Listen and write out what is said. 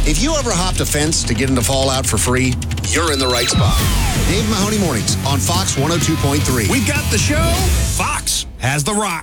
If you ever hopped a fence to get into Fallout for free, you're in the right spot. Dave Mahoney Mornings on Fox 102.3. We've got the show. Fox has the rock.